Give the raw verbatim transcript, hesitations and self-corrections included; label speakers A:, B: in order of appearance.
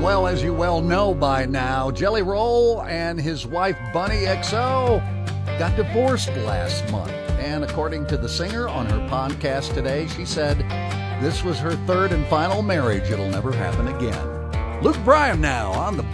A: Well, as you well know by now, Jelly Roll and his wife Bunny X O got divorced last month. And according to the singer on her podcast today, she said this was her third and final marriage. It'll never happen again. Luke Bryan now on the